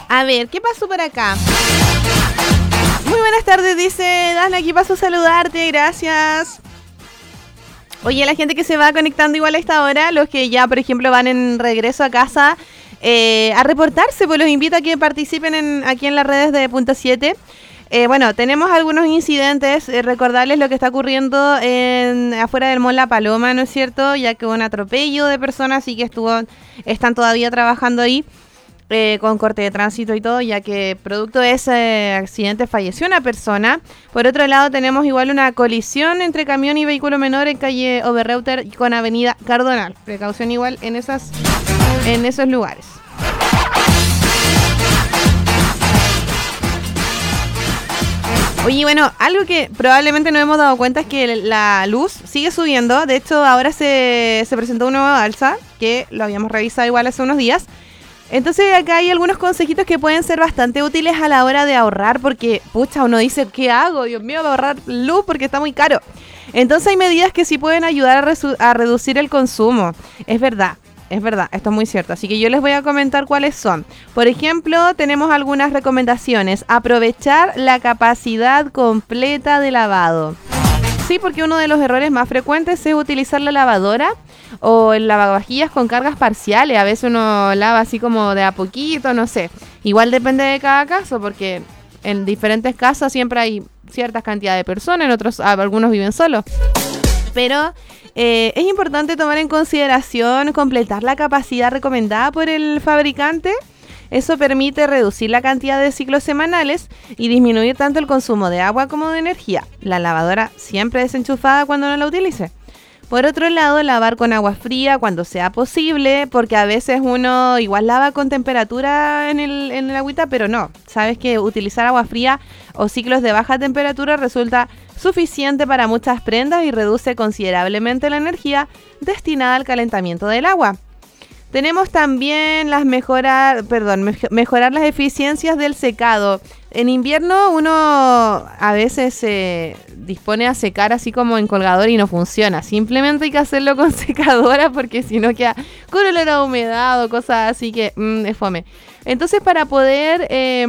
A ver, ¿qué pasó por acá? Muy buenas tardes, dice Dana, aquí paso a saludarte, gracias. Oye, la gente que se va conectando igual a esta hora, los que ya, por ejemplo, van en regreso a casa a reportarse, pues los invito a que participen aquí en las redes de Punto 7. Bueno, tenemos algunos incidentes, recordarles lo que está ocurriendo afuera del Mall La Paloma, ¿no es cierto? Ya que hubo un atropello de personas y que están todavía trabajando ahí con corte de tránsito y todo, ya que producto de ese accidente falleció una persona. Por otro lado, tenemos igual una colisión entre camión y vehículo menor en calle Oberreuter con avenida Cardonal. Precaución igual en esos lugares. Oye, bueno, algo que probablemente no hemos dado cuenta es que la luz sigue subiendo. De hecho, ahora se presentó un nuevo alza, que lo habíamos revisado igual hace unos días. Entonces acá hay algunos consejitos que pueden ser bastante útiles a la hora de ahorrar, porque, pucha, uno dice, ¿qué hago? Dios mío, de ahorrar luz porque está muy caro. Entonces hay medidas que sí pueden ayudar a reducir el consumo. Es verdad, esto es muy cierto. Así que yo les voy a comentar cuáles son. Por ejemplo, tenemos algunas recomendaciones. Aprovechar la capacidad completa de lavado. Sí, porque uno de los errores más frecuentes es utilizar la lavadora o el lavavajillas con cargas parciales. A veces uno lava así como de a poquito, no sé. Igual depende de cada caso, porque en diferentes casas siempre hay ciertas cantidades de personas, en otros algunos viven solos. Pero es importante tomar en consideración completar la capacidad recomendada por el fabricante. Eso permite reducir la cantidad de ciclos semanales y disminuir tanto el consumo de agua como de energía. La lavadora siempre desenchufada cuando no la utilice. Por otro lado, lavar con agua fría cuando sea posible, porque a veces uno igual lava con temperatura en el agüita, pero no. Sabes que utilizar agua fría o ciclos de baja temperatura resulta suficiente para muchas prendas y reduce considerablemente la energía destinada al calentamiento del agua. Tenemos también mejorar las eficiencias del secado. En invierno uno a veces se dispone a secar así como en colgador y no funciona. Simplemente hay que hacerlo con secadora porque si no queda con olor a humedad o cosas así que es fome. Entonces para poder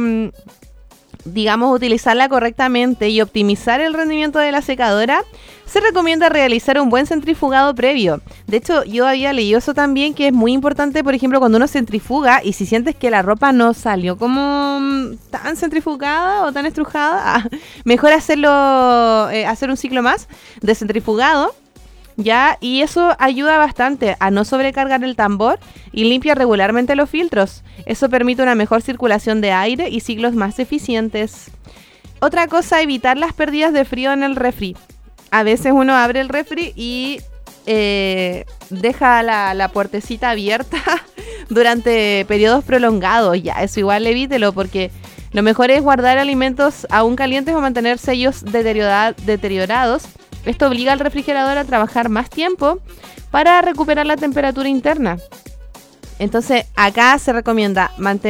utilizarla correctamente y optimizar el rendimiento de la secadora, se recomienda realizar un buen centrifugado previo. De hecho, yo había leído eso también, que es muy importante, por ejemplo, cuando uno centrifuga y si sientes que la ropa no salió como tan centrifugada o tan estrujada, mejor hacer un ciclo más de centrifugado. Ya, y eso ayuda bastante a no sobrecargar el tambor y limpia regularmente los filtros. Eso permite una mejor circulación de aire y ciclos más eficientes. Otra cosa, evitar las pérdidas de frío en el refri. A veces uno abre el refri y deja la puertecita abierta durante periodos prolongados. Ya, eso igual evítelo porque lo mejor es guardar alimentos aún calientes o mantener sellos deteriorados. Esto obliga al refrigerador a trabajar más tiempo para recuperar la temperatura interna. Entonces, acá se recomienda mantener